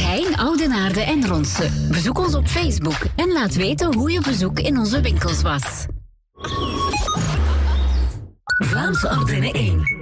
Heijn, Oudenaarde en Ronse. Bezoek ons op Facebook en laat weten hoe je bezoek in onze winkels was. Vlaamse Antenne 1.